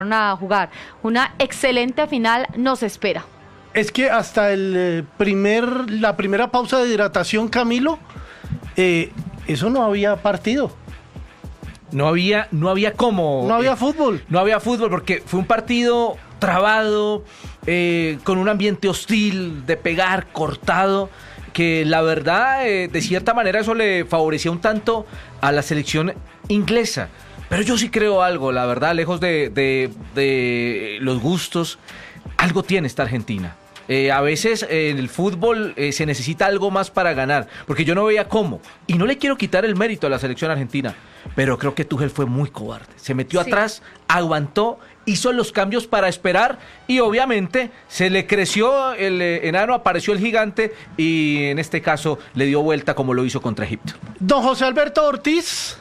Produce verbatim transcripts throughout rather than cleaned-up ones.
a jugar. Una excelente final nos espera. Es que hasta el eh, primer, la primera pausa de hidratación, Camilo, eh, eso no había partido. No había, no había cómo. No había eh, fútbol. No había fútbol porque fue un partido trabado, eh, con un ambiente hostil, de pegar, cortado, que la verdad, eh, de cierta manera, eso le favorecía un tanto a la selección inglesa. Pero yo sí creo algo, la verdad, lejos de, de, de los gustos, algo tiene esta Argentina. Eh, a veces eh, en el fútbol eh, se necesita algo más para ganar, porque yo no veía cómo. Y no le quiero quitar el mérito a la selección argentina, pero creo que Tuchel fue muy cobarde. Se metió sí. atrás, aguantó, hizo los cambios para esperar y obviamente se le creció el eh, enano, apareció el gigante y en este caso le dio vuelta como lo hizo contra Egipto. Don José Alberto Ortiz.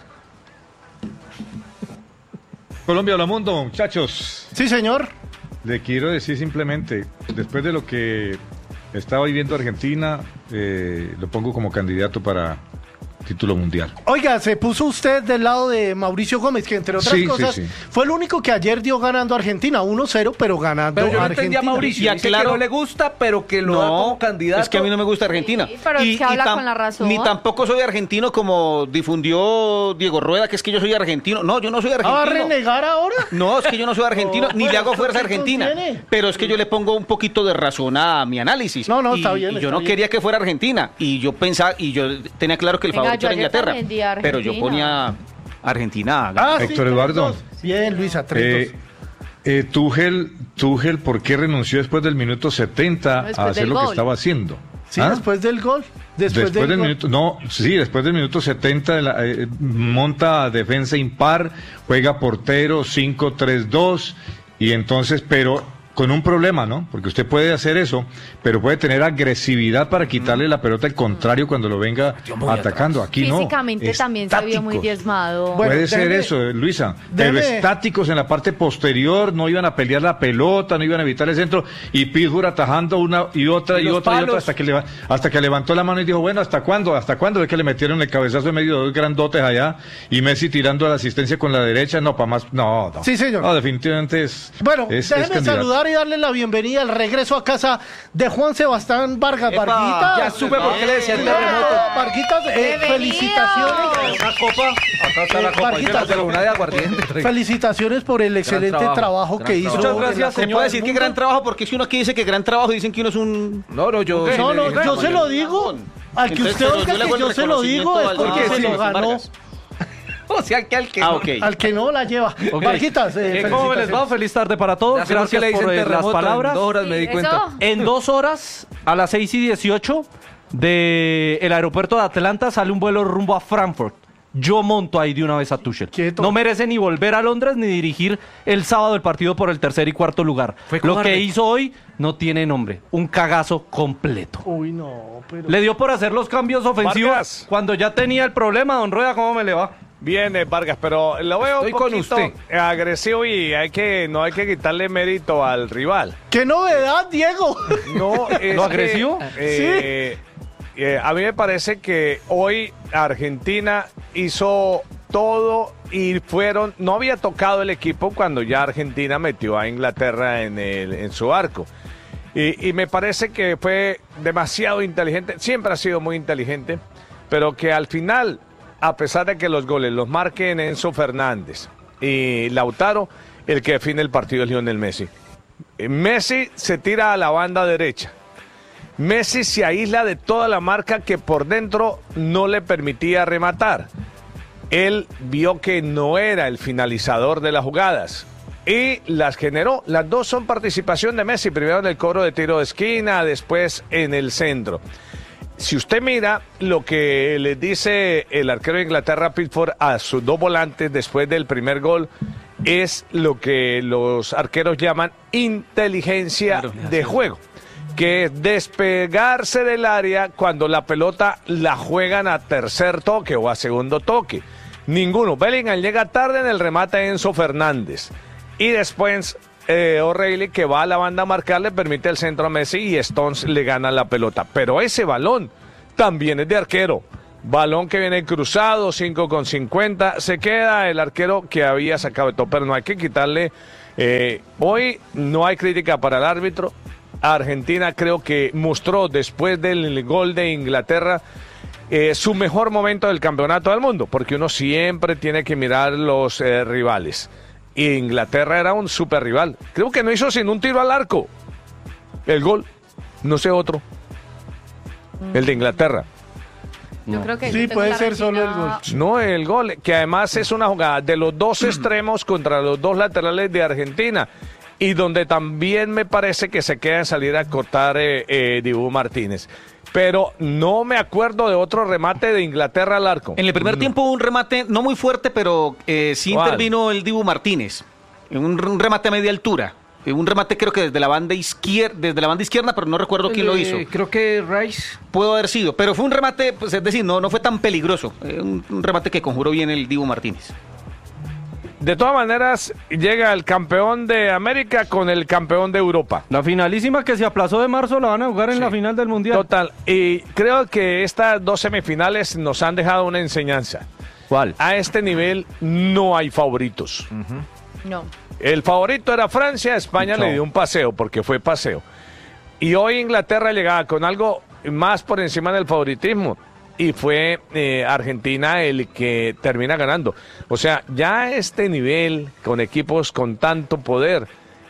Colombia, hola mundo, muchachos. Sí, señor. Le quiero decir simplemente, después de lo que estaba viviendo Argentina, eh, lo pongo como candidato para título mundial. Oiga, se puso usted del lado de Mauricio Gómez, que entre otras sí, cosas sí, sí. fue el único que ayer dio ganando a Argentina, uno cero, pero ganando pero yo no a Argentina. entendí a Mauricio, dice claro, que no le gusta, pero que lo no, da como candidato. Es que a mí no me gusta Argentina. Sí, pero y, es que habla tam, con la razón. Ni tampoco soy argentino como difundió Diego Rueda, que es que yo soy argentino. No, yo no soy argentino. ¿Va a renegar ahora? No, es que yo no soy argentino, no, ni pues, le hago fuerza a Argentina. Contiene. Pero es que yo le pongo un poquito de razón a mi análisis. No, no, y, está bien. Y yo está no bien. quería que fuera Argentina. Y yo pensaba, y yo tenía claro que el favorito era Inglaterra. Pero yo ponía Argentina. Ah, Héctor sí, Eduardo. Bien, Luisa, tres eh, eh, Tuchel, Tuchel, ¿por qué renunció después del minuto setenta después a hacer lo gol. que estaba haciendo? Sí, ¿Ah? después del gol. Después, Después del, del gol. minuto, no, sí, después del minuto setenta de la, eh, monta defensa impar, juega portero cinco tres dos y entonces, pero con un problema, ¿no? Porque usted puede hacer eso, pero puede tener agresividad para quitarle la pelota al contrario cuando lo venga atacando. Aquí no. Físicamente también se vio muy diezmado. Puede Bueno, ser déjeme, eso, Luisa. déjeme. Pero estáticos en la parte posterior, no iban a pelear la pelota, no iban a evitar el centro, y Pittsburgh atajando una y otra y, y otra palos. y otra hasta que, le, hasta que levantó la mano y dijo, bueno, ¿hasta cuándo? ¿Hasta cuándo? Es que le metieron el cabezazo en medio de dos grandotes allá, y Messi tirando la asistencia con la derecha, no, para más, no, no. Sí, señor. No, definitivamente es. Bueno, es, déjeme es candidato. saludar y darle la bienvenida al regreso a casa de Juan Sebastián Vargas. Epa, Varguitas. ya supe por qué le decía el terremoto. Varguitas, eh, felicitaciones. Una copa, acá está la copa, Varguitas, pero una de aguardiente. Felicitaciones por el excelente trabajo, trabajo gran que hizo. trabajo. en la Muchas gracias, Copa Se puede del decir que Mundo. gran trabajo, porque si uno aquí dice que gran trabajo, dicen que uno es un... No, no, yo... No, no, yo se lo digo. Al que Entonces, usted pero oiga yo le que hago el yo se lo digo es reconocimiento porque al- se al- lo al- ganó. Vargas. O sea, que al que Ah, no. ok. Al que no la lleva. Varguitas, eh, Eh, ¿Cómo les va? felicitaciones. Feliz tarde para todos. Ya sé por qué Gracias le dicen por eh, las terremoto, palabras. en dos horas me di Sí, cuenta. eso. En dos horas, a las seis y dieciocho, del aeropuerto de Atlanta sale un vuelo rumbo a Frankfurt. Yo monto ahí de una vez a Tuchel. Quieto. No merece ni volver a Londres ni dirigir el sábado el partido por el tercer y cuarto lugar. Fue Lo cobarde. que hizo hoy no tiene nombre. Un cagazo completo. Uy, no, pero... Le dio por hacer los cambios ofensivos Vargas. cuando ya tenía el problema. Don Rueda, ¿cómo me le va? Bien, eh, Vargas, pero lo veo Estoy un con poquito usted. agresivo y hay que no hay que quitarle mérito al rival. ¡Qué novedad, Diego! No, es ¿Lo que, agresivo? eh, eh, a mí me parece que hoy Argentina hizo todo y fueron, no había tocado el equipo cuando ya Argentina metió a Inglaterra en, el, en su arco. Y, y me parece que fue demasiado inteligente, siempre ha sido muy inteligente, pero que al final, a pesar de que los goles los marquen Enzo Fernández y Lautaro, el que define el partido es Lionel Messi. Eh, Messi se tira a la banda derecha. Messi se aísla de toda la marca que por dentro no le permitía rematar. Él vio que no era el finalizador de las jugadas y las generó. Las dos son participación de Messi, primero en el cobro de tiro de esquina, después en el centro. Si usted mira lo que le dice el arquero de Inglaterra, Pickford, a sus dos volantes después del primer gol, es lo que los arqueros llaman inteligencia de juego, que es despegarse del área cuando la pelota la juegan a tercer toque o a segundo toque. Ninguno. Bellingham llega tarde en el remate de Enzo Fernández. Y después eh, O'Reilly, que va a la banda a marcar, le permite el centro a Messi y Stones le gana la pelota. Pero ese balón también es de arquero. Balón que viene cruzado, cinco con cincuenta. Se queda el arquero que había sacado de todo, pero no hay que quitarle Eh, hoy no hay crítica para el árbitro. Argentina creo que mostró después del gol de Inglaterra eh, su mejor momento del campeonato del mundo, porque uno siempre tiene que mirar los eh, rivales. Y Inglaterra era un super rival. Creo que no hizo sin un tiro al arco el gol, no sé otro. Mm. El de Inglaterra. Yo creo que sí, puede ser solo el gol. No, el gol, que además es una jugada de los dos extremos contra los dos laterales de Argentina. Y donde también me parece que se queda en salir a cortar eh, eh, Dibu Martínez. Pero no me acuerdo de otro remate de Inglaterra al arco. En el primer no. tiempo un remate no muy fuerte, pero eh, sí ¿Cuál? intervino el Dibu Martínez. Un, un remate a media altura. Un remate creo que desde la banda izquierda, desde la banda izquierda, pero no recuerdo quién lo hizo. Eh, creo que Rice. Pudo haber sido, pero fue un remate, pues, es decir, no, no fue tan peligroso. Eh, un, un remate que conjuró bien el Dibu Martínez. De todas maneras, llega el campeón de América con el campeón de Europa. La finalísima que se aplazó de marzo la van a jugar en sí. la final del Mundial. Total, y creo que estas dos semifinales nos han dejado una enseñanza. ¿Cuál? A este nivel no hay favoritos. Uh-huh. No. El favorito era Francia, España le dio un paseo, porque fue paseo. Y hoy Inglaterra llegaba con algo más por encima del favoritismo. Y fue eh, Argentina el que termina ganando. O sea, ya a este nivel, con equipos con tanto poder,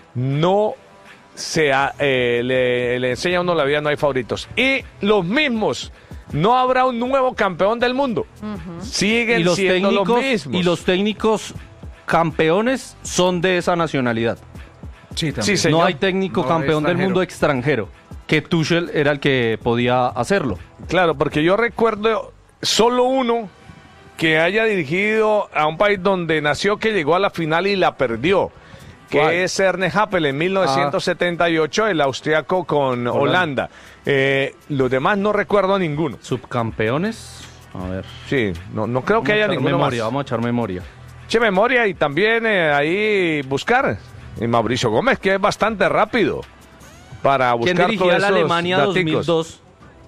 no se ha, eh, le, le enseña a uno la vida, no hay favoritos. Y los mismos, no habrá un nuevo campeón del mundo. Uh-huh. Siguen y los siendo técnicos, los mismos. Y los técnicos campeones son de esa nacionalidad. Sí, sí, señor. No hay técnico no campeón del mundo extranjero. Que Tuchel era el que podía hacerlo. Claro, porque yo recuerdo solo uno que haya dirigido a un país donde nació, que llegó a la final y la perdió, que ¿cuál? Es Ernest Happel en mil novecientos setenta y ocho, ah. el austriaco con Holanda. Holanda. Eh, los demás no recuerdo a ninguno. ¿Subcampeones? A ver. Sí, no, no creo vamos que haya ninguno memoria, más. Vamos a echar memoria. Che, memoria y también eh, ahí buscar. Y Mauricio Gómez, que es bastante rápido para buscar. ¿Quién dirigía la Alemania daticos. dos mil dos?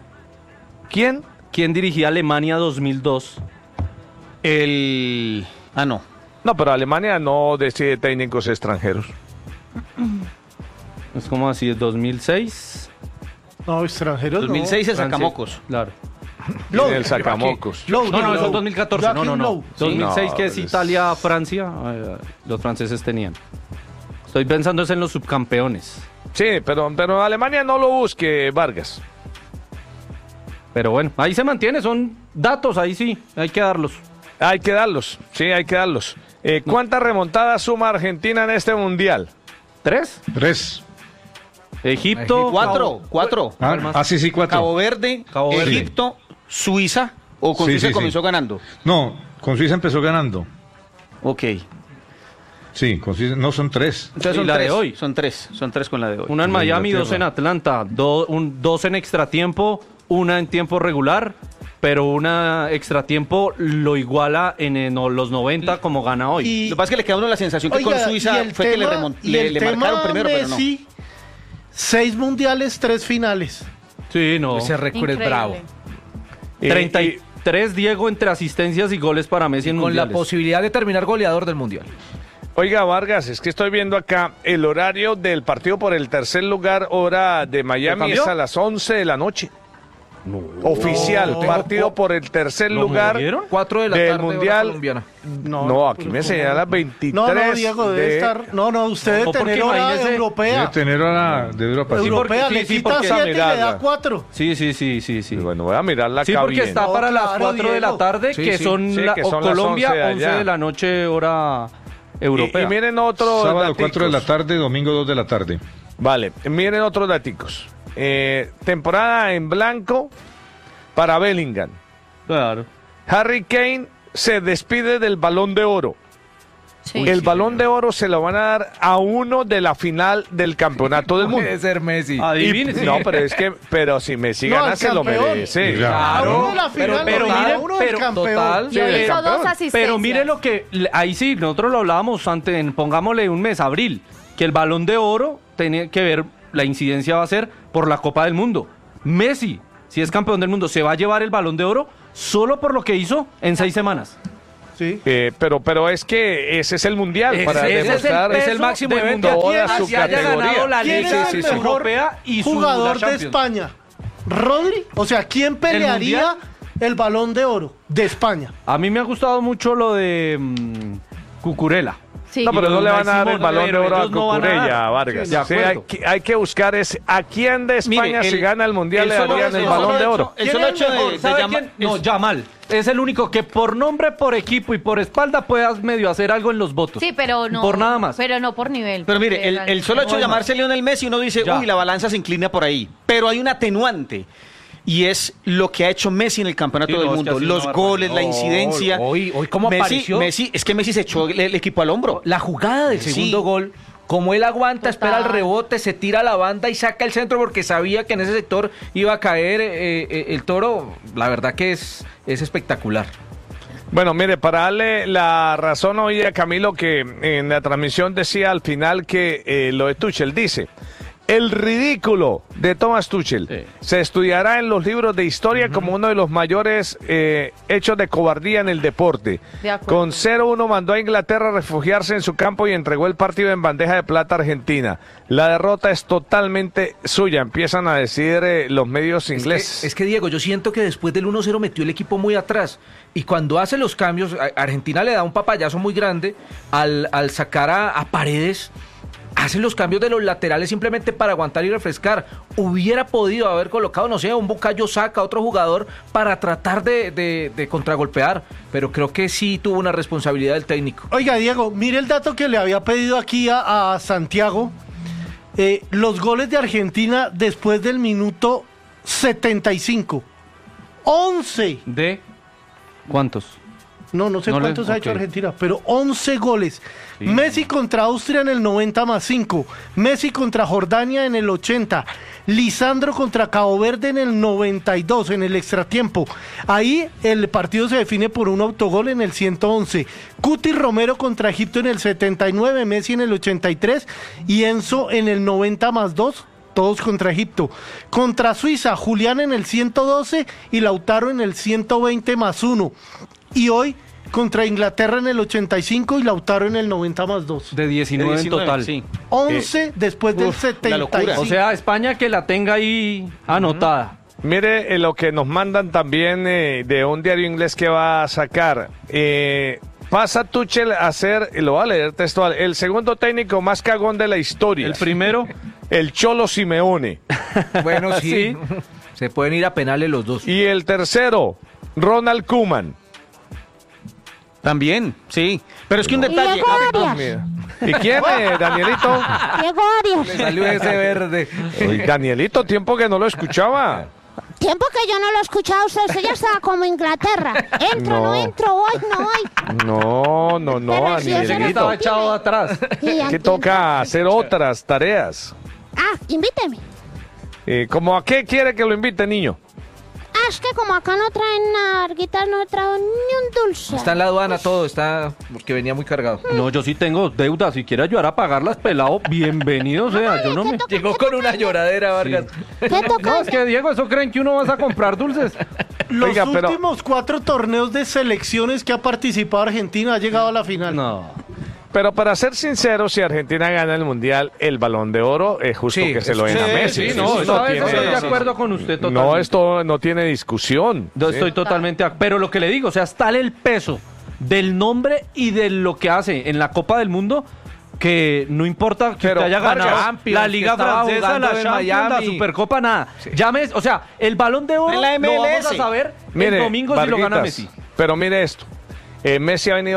¿Quién? ¿Quién dirigía Alemania dos mil dos? El... Ah, no. No, pero Alemania no decide técnicos extranjeros. Es como así, es dos mil seis. No, extranjeros dos mil seis no. es Sacamocos. Claro. Low, el Sacamocos. Low, no, no, Low. eso es dos mil catorce. Joaquín No, no, no. Low. dos mil seis No, que es es- Italia, Francia. eh, los franceses tenían. Estoy pensando es en los subcampeones. Sí, pero, pero Alemania no lo busque, Vargas. Pero bueno, ahí se mantiene, son datos, ahí sí, hay que darlos. Hay que darlos, sí, hay que darlos. Eh, ¿Cuántas remontadas suma Argentina en este mundial? ¿Tres? Tres. Egipto. Cuatro, cuatro. Ah, ah, sí, sí, cuatro. Cabo Verde, Cabo Verde. Egipto, Suiza. ¿O con Sí, Suiza sí, comenzó sí. ganando? No, con Suiza empezó ganando. Ok. Sí, con Suiza, no son tres. Entonces Y son la de tres, hoy. Son tres, son tres con la de hoy. Una en De Miami, Inglaterra. dos en Atlanta, do- un- dos en extratiempo, una en tiempo regular, pero una extratiempo lo iguala en, en los noventa como gana hoy. Y- Lo que pasa es que le queda a uno la sensación que Oiga, con y Suiza el fue que le, tema- remont- y le, el le tema marcaron primero, Messi, seis mundiales, tres finales. Sí, no. Ese récord es Increíble. bravo. Eh, treinta y- y tres, Diego, entre asistencias y goles para Messi en Con la mundiales. posibilidad de terminar goleador del Mundial. Oiga, Vargas, es que estoy viendo acá el horario del partido por el tercer lugar, hora de Miami, cambió? es a las once de la noche. Oficial, No. partido por el tercer ¿Lo lugar movieron? Cuatro de la del tarde, hora Mundial. colombiana. No, aquí me señala las veintitrés. No, no, Diego, debe de- estar. No, no, usted debe No, porque tener hora imagínese- Debe europea. tener hora de Europa. sí. Europea, porque- le sí, sí, quita porque siete y le da mirarla. cuatro. Sí, sí, sí, sí, sí. Y bueno, voy a mirarla Sí, acá porque bien. está No, para las claro, cuatro de la Diego. tarde, Sí, que sí, son, sí, la- que o son las Colombia, once de once allá. de la noche, hora europea. Y, y miren otros Sábado daticos. cuatro de la tarde, domingo dos de la tarde. Vale, miren otros daticos. Eh, temporada en blanco para Bellingham. Claro. Harry Kane se despide del Balón de Oro. Sí. El Balón de Oro se lo van a dar a uno de la final del Campeonato del Mundo. Puede ser Messi. Y- Adivine. no, pero es que, pero si Messi No, gana al se lo campeón. merece. Claro. A uno de la pero, final, pero no, mire, a uno del pero campeón. total. Y hoy del hizo campeón. dos asistencias. Pero mire lo que, ahí sí, nosotros lo hablábamos antes, en- pongámosle un mes, abril, que el Balón de Oro tenía que ver, la incidencia va a ser por la Copa del Mundo. Messi, si es campeón del mundo, se va a llevar el Balón de Oro solo por lo que hizo en seis semanas. Sí. Eh, pero, pero es que ese es el mundial Ese- para ese es el demostrar peso Es el máximo del evento. mundial. toda ¿Quién su así haya categoría. ganado la ¿Quién Liga es el sí, sí, mejor europea y su- jugador la de Champions? España? ¿Rodri? O sea, ¿quién pelearía mundial? el Balón de Oro de España? A mí me ha gustado mucho lo de mm, Cucurella. Sí. No, pero no le van a dar el Simón, balón de pero oro a ellos no van a Cucurella, dar. Vargas. Sí, de Sí, hay, acuerdo. que, hay que buscar es a quién de España Mire, si el- gana el mundial el le solo- darían el el balón solo de hecho- oro. el ¿Quién solo es hecho de, mejor? de ¿Sabe llama- quién? No, es- Yamal. Es el único que por nombre, por equipo y por espalda puedas medio hacer algo en los votos. Sí, pero no. Por nada más. Pero no por nivel. Pero mire, porque el, el solo hecho de no, llamarse Lionel Messi, uno dice, Ya. uy, la balanza se inclina por ahí. Pero hay un atenuante. Y es lo que ha hecho Messi en el campeonato Sí, del no, es que mundo. ha sido Los una goles, la barbaridad. incidencia. Hoy- hoy cómo Messi, apareció. Messi, es que Messi se echó el, el equipo al hombro. La jugada del Sí. segundo gol, como él aguanta, Total. espera el rebote, se tira a la banda y saca el centro porque sabía que en ese sector iba a caer eh, eh, el Toro, la verdad que es, es espectacular. Bueno, mire, para darle la razón hoy a Camilo, que en la transmisión decía al final que eh, lo de Tuchel dice: el ridículo de Thomas Tuchel Sí. se estudiará en los libros de historia como uno de los mayores eh, hechos de cobardía en el deporte. De acuerdo. Con cero uno mandó a Inglaterra a refugiarse en su campo y entregó el partido en bandeja de plata a Argentina. La derrota es totalmente suya, empiezan a decir eh, los medios Es ingleses. que, es que, Diego, yo siento que después del uno cero metió el equipo muy atrás. Y cuando hace los cambios, a- Argentina le da un papayazo muy grande al, al sacar a, a Paredes. Hace los cambios de los laterales simplemente para aguantar y refrescar. Hubiera podido haber colocado, no sé, un Bukayo Saka, otro jugador, para tratar de, de- de contragolpear. Pero creo que sí tuvo una responsabilidad del técnico. Oiga, Diego, mire el dato que le había pedido aquí a, a Santiago. Eh, los goles de Argentina después del minuto setenta y cinco. once. ¿De cuántos? No, no sé No le- cuántos ha hecho ok. Argentina, pero once goles. Sí. Messi contra Austria en el noventa más cinco. Messi contra Jordania en el ochenta. Lisandro contra Cabo Verde en el noventa y dos, en el extratiempo. Ahí el partido se define por un autogol en el ciento once. Cuti Romero contra Egipto en el setenta y nueve, Messi en el ochenta y tres y Enzo en el noventa más dos. Todos contra Egipto. Contra Suiza, Julián en el ciento doce y Lautaro en el ciento veinte más uno. Y hoy contra Inglaterra en el ochenta y cinco y Lautaro en el noventa más dos. De diecinueve, en total. Sí. once después del uf, la setenta y locura. cinco. O sea, España que la tenga ahí anotada. Mire eh, lo que nos mandan también eh, de un diario inglés que va a sacar. Eh, pasa Tuchel a ser, y lo voy a leer textual, el segundo técnico más cagón de la historia. El primero, El Cholo Simeone. Bueno, sí. Sí. Se pueden ir a penales los dos. Y el tercero, Ronald Koeman. También, sí. Pero es que un Y detalle. Diego Arias. Mira. ¿Y quién, eh, Danielito? Diego Arias. Salió ese verde. Uy, Danielito, tiempo que no lo escuchaba. Tiempo que yo no lo he escuchado, usted, usted ya estaba como Inglaterra. Entro, no, No. entro, voy, no voy. No, no, no, Pero si eso no Danielito. estaba echado atrás. Y Que antes- toca hacer otras tareas. Ah, invíteme. Eh, ¿Cómo a qué quiere que lo invite, niño? Ah, es que como acá no traen narguitas, no he traído ni un dulce. Está en la aduana todo, está porque venía muy cargado. No, yo sí tengo deudas. Si quiere ayudar a pagarlas, pelado, bienvenido sea. Yo no me... Llegó con una lloradera, Vargas. ¿Qué toca? No, es que Diego, ¿eso creen que uno vas a comprar dulces? Los Oiga, pero- últimos cuatro torneos de selecciones que ha participado Argentina ha llegado a la final. No. Pero para ser sincero, si Argentina gana el Mundial, el Balón de Oro es justo Sí, que se lo eso den a sí, Messi. Sí, no, Eso esta vez tiene- estoy de acuerdo con usted totalmente. No, esto no tiene discusión. Yo Sí. estoy totalmente... ac- Pero lo que le digo, o sea, está el peso del nombre y de lo que hace en la Copa del Mundo, que no importa que Pero, usted haya Vargas, ganado Champions, la que Liga estaba Francesa, jugando la en Champions, la Miami. Supercopa, nada. Llames, o sea, el Balón de Oro En la lo M L S. vamos a saber Mire, el domingo si lo gana Varguitas, Messi. Pero mire esto. Eh, Messi ha venido